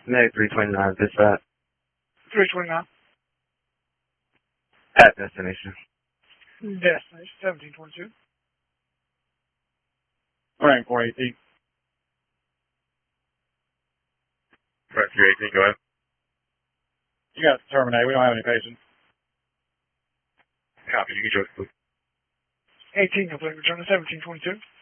Meg 329, dispatch. 329. At destination. Destination 1722. Frank 418. Frank 318, go ahead. You got to terminate. We don't have any patients. Copy, you can join, please. 18, complete return to 1722.